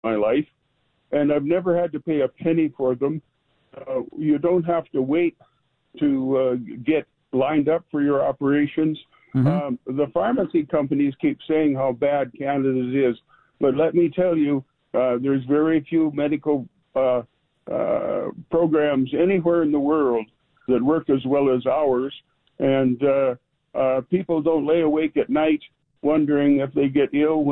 my life, and I've never had to pay a penny for them. You don't have to wait to get lined up for your operations. The pharmacy companies keep saying how bad Canada is, but let me tell you, there's very few medical programs anywhere in the world that work as well as ours, and people don't lay awake at night wondering if they get ill